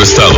estado.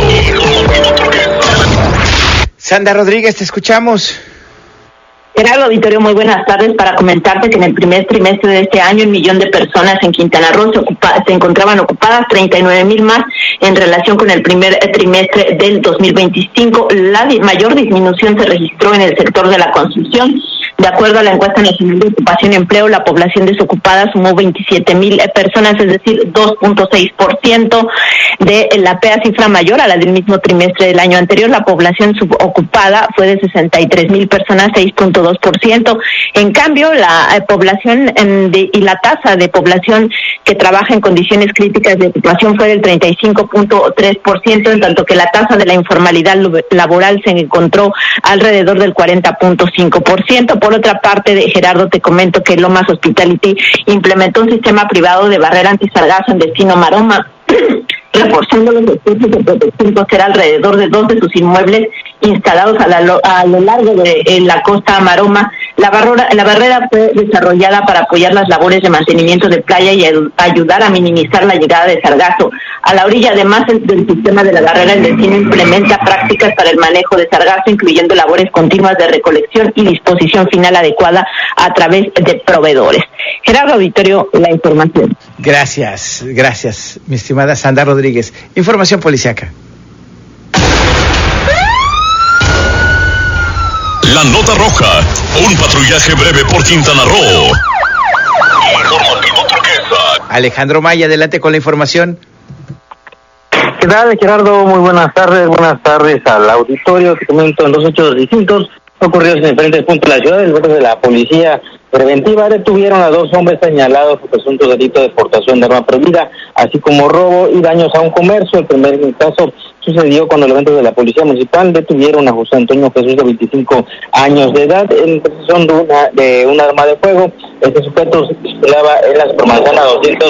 Sandra Rodríguez, te escuchamos. Gerardo Auditorio, muy buenas tardes. Para comentarte que en el primer trimestre de este año 1 millón de personas en Quintana Roo se encontraban ocupadas, 39,000 más en relación con el primer trimestre del 2025. La mayor disminución se registró en el sector de la construcción. De acuerdo a la encuesta nacional de ocupación y empleo, la población desocupada sumó 27,000 personas, es decir, 2.6% de la PEA, cifra mayor a la del mismo trimestre del año anterior. La población subocupada fue de 63,000 personas, 6.2%. En cambio, la población y la tasa de población que trabaja en condiciones críticas de ocupación fue del 35.3%, en tanto que la tasa de la informalidad laboral se encontró alrededor del 40.5%. Por otra parte, Gerardo, te comento que Lomas Hospitality implementó un sistema privado de barrera antisargazo en destino Maroma, reforzando los esfuerzos de protección costera alrededor de 2 de sus inmuebles instalados a lo largo de la costa Maroma. La barrera fue desarrollada para apoyar las labores de mantenimiento de playa y ayudar a minimizar la llegada de sargazo a la orilla. Además, del sistema de la barrera, el destino implementa prácticas para el manejo de sargazo, incluyendo labores continuas de recolección y disposición final adecuada a través de proveedores. Gerardo Auditorio, la información. Gracias, mi estimada Sandra Rodríguez. Información policiaca. La nota roja, un patrullaje breve por Quintana Roo. Informativo Turquesa. Alejandro Maya, adelante con la información. ¿Qué tal, Gerardo? Muy buenas tardes al auditorio. Te comento en 2 hechos distintos ocurridos en diferentes puntos de la ciudad. Elementos de la policía preventiva detuvieron a 2 hombres señalados por presunto delito de portación de arma prohibida, así como robo y daños a un comercio. El primer caso sucedió cuando elementos de la policía municipal detuvieron a José Antonio Jesús, de 25 años de edad, en posesión de un arma de fuego. Este sujeto se circulaba en la Supermanzana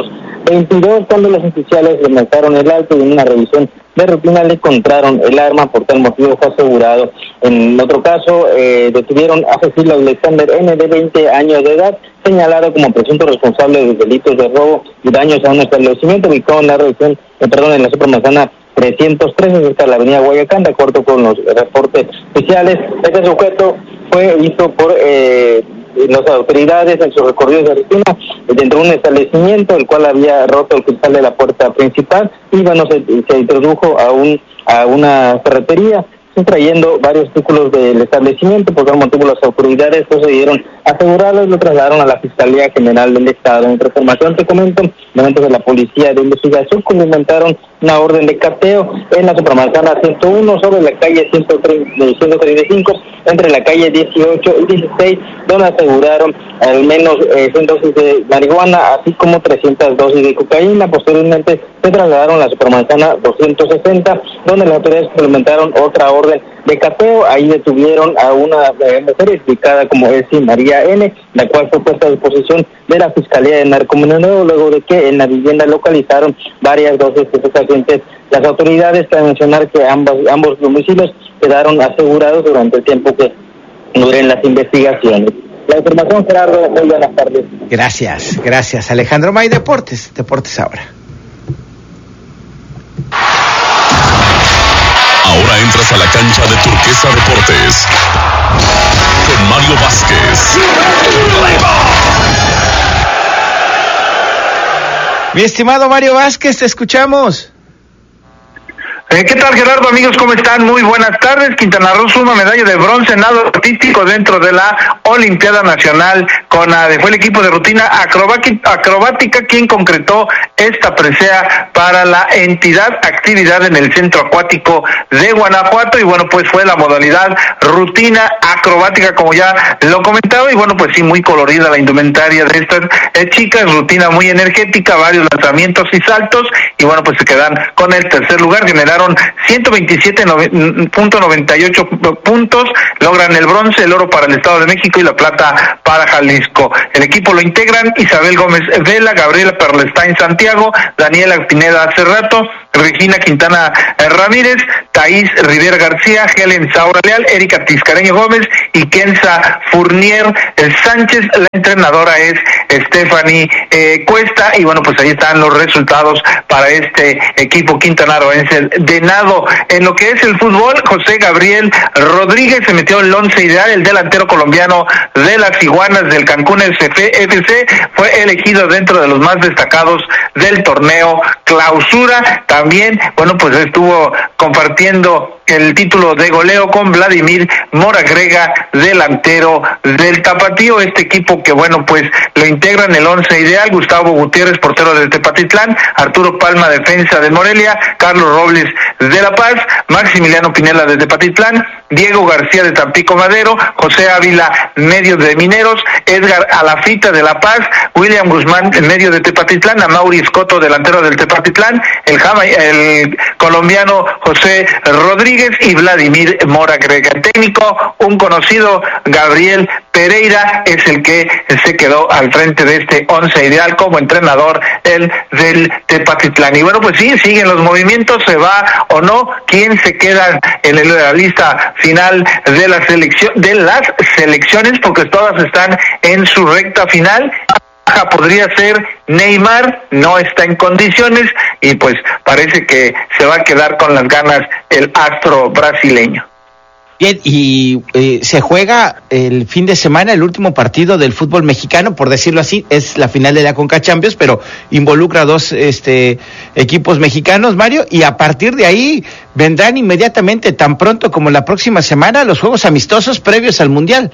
222 cuando los oficiales le marcaron el alto y en una revisión de rutina le encontraron el arma. Por tal motivo fue asegurado. En otro caso, detuvieron a Cecilio Alexander N., de 20 años de edad, señalado como presunto responsable de delitos de robo y daños a un establecimiento ubicado en la en la Supermanzana 313, cerca de la avenida Guayacán. De acuerdo con los reportes oficiales, este sujeto fue visto por las autoridades en sus recorridos de rutina dentro de un establecimiento, el cual había roto el cristal de la puerta principal y se introdujo a una ferretería, trayendo varios artículos del establecimiento. Por tal motivo las autoridades procedieron a asegurarlo y lo trasladaron a la Fiscalía General del Estado. En otra información te comento, elementos de la Policía de Investigación cumplimentaron una orden de cateo en la Supermanzana 101 sobre la calle 135, entre la calle 18 y 16, donde aseguraron al menos 100 dosis de marihuana, así como 300 dosis de cocaína. Posteriormente se trasladaron a la Supermanzana 260, donde las autoridades implementaron otra orden de cateo. Ahí detuvieron a una mujer identificada como Elsie María N., la cual fue puesta a disposición de la Fiscalía de Narcomenudeo, luego de que en la vivienda localizaron varias dosis de estupefacientes. Las autoridades, para mencionar que ambos domicilios quedaron asegurados durante el tiempo que duren las investigaciones. La información, Gerardo, muy buenas tardes. Gracias, Alejandro May. Deportes ahora. Ahora entras a la cancha de Turquesa Deportes con Mario Vázquez. Mi estimado Mario Vázquez, te escuchamos. ¿Qué tal, Gerardo? Amigos, ¿cómo están? Muy buenas tardes. Quintana Roo suma medalla de bronce en nado artístico dentro de la Olimpiada Nacional fue el equipo de rutina acrobática quien concretó esta presea para la actividad en el Centro Acuático de Guanajuato. Y bueno, pues fue la modalidad rutina acrobática, como ya lo comentaba. Y bueno, pues sí, muy colorida la indumentaria de estas chicas, rutina muy energética, varios lanzamientos y saltos. Y bueno, pues se quedan con el tercer lugar, generaron 127.98 puntos, logran el bronce, el oro para el Estado de México y la plata para Jalisco. El equipo lo integran Isabel Gómez Vela, Gabriela Perlestein Santiago, Daniela Pineda Cerrato, Regina Quintana Ramírez, Thaís Rivera García, Helen Saura Leal, Erika Tiscareño Gómez y Kenza Fournier Sánchez. La entrenadora es Stephanie Cuesta, y bueno, pues ahí están los resultados para este equipo quintanarroense de nado. En lo que es el fútbol, José Gabriel Rodríguez se metió en el 11 ideal. El delantero colombiano de las Iguanas del Cancún FC fue elegido dentro de los más destacados del torneo Clausura. También, bueno, pues estuvo compartiendo el título de goleo con Vladimir Moragrega, delantero del Tapatío. Este equipo que, bueno, pues lo integran el 11 ideal: Gustavo Gutiérrez, portero del Tepatitlán; Arturo Palma, defensa de Morelia; Carlos Robles de La Paz; Maximiliano Pinela de Tepatitlán; Diego García de Tampico Madero; José Ávila, medio de Mineros; Edgar Alafita de La Paz; William Guzmán, medio de Tepatitlán; Amaury Escoto, delantero del Tepatitlán; el colombiano José Rodríguez y Vladimir Moragrega. El técnico, un conocido, Gabriel Pereira, es el que se quedó al frente de este 11 ideal como entrenador, el del Tepatitlán. Y bueno, pues sí, siguen los movimientos, se va o no, quién se queda en la lista final de las selecciones, porque todas están en su recta final. Podría ser Neymar, no está en condiciones, y pues parece que se va a quedar con las ganas el astro brasileño. Bien, y se juega el fin de semana el último partido del fútbol mexicano, por decirlo así, es la final de la Conca Champions, pero involucra a dos equipos mexicanos, Mario, y a partir de ahí vendrán inmediatamente, tan pronto como la próxima semana, los juegos amistosos previos al Mundial.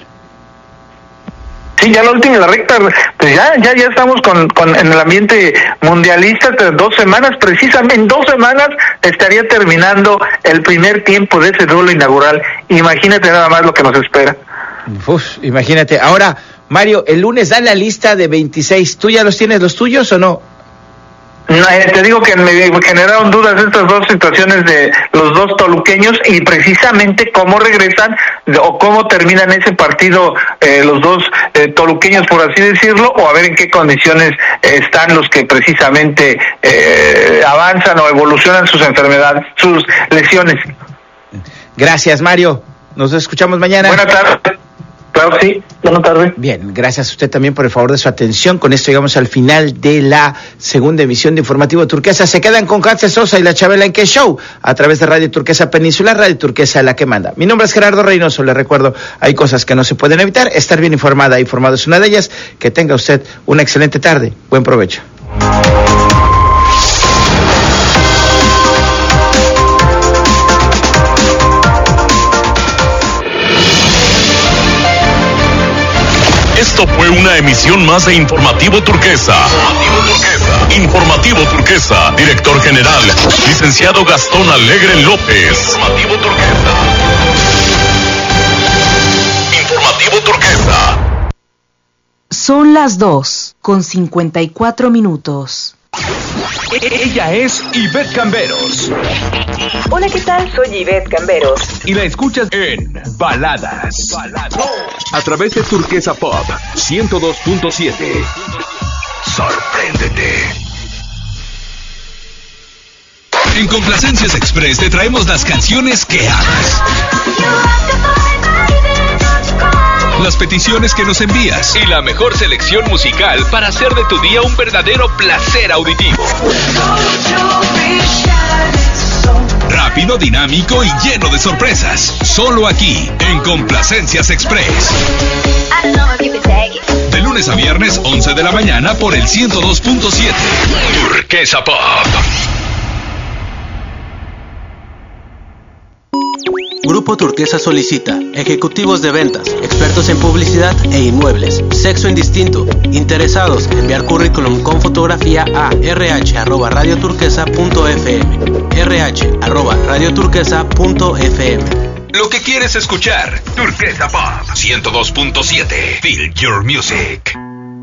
Sí, ya la última, la recta, pues ya estamos en el ambiente mundialista. 2 semanas, precisamente en 2 semanas estaría terminando el primer tiempo de ese duelo inaugural. Imagínate nada más lo que nos espera. Imagínate. Ahora, Mario, el lunes dan la lista de 26. ¿Tú ya los tienes, los tuyos, o no? No, te digo que me generaron dudas estas dos situaciones de los dos toluqueños, y precisamente cómo regresan o cómo terminan ese partido los dos toluqueños, por así decirlo, o a ver en qué condiciones están los que precisamente avanzan o evolucionan sus enfermedades, sus lesiones. Gracias, Mario. Nos escuchamos mañana. Buenas tardes. Claro, sí. Buenas tardes. Bien, gracias a usted también por el favor de su atención. Con esto llegamos al final de la segunda emisión de Informativo Turquesa. Se quedan con Hans Sosa y la Chabela en qué show a través de Radio Turquesa Peninsular, Radio Turquesa la que manda. Mi nombre es Gerardo Reynoso. Le recuerdo, hay cosas que no se pueden evitar. Estar bien informada, informado es una de ellas. Que tenga usted una excelente tarde. Buen provecho. Esto fue una emisión más de Informativo Turquesa. Informativo Turquesa. Director General, Licenciado Gastón Alegre López. Informativo Turquesa. Informativo Turquesa. Son las 2:54. Ella es Ivette Camberos. Hola, ¿qué tal? Soy Ivette Camberos. Y la escuchas en Baladas. A través de Turquesa Pop 102.7. Sorpréndete. En Complacencias Express te traemos las canciones que amas. Las peticiones que nos envías y la mejor selección musical para hacer de tu día un verdadero placer auditivo. Rápido, dinámico y lleno de sorpresas. Solo aquí, en Complacencias Express. De lunes a viernes, 11 de la mañana por el 102.7. Turquesa Pop. Grupo Turquesa solicita ejecutivos de ventas, expertos en publicidad e inmuebles, sexo indistinto, interesados, enviar currículum con fotografía a rh@radioturquesa.fm, rh@radioturquesa.fm. Lo que quieres escuchar, Turquesa Pop 102.7. Feel your music.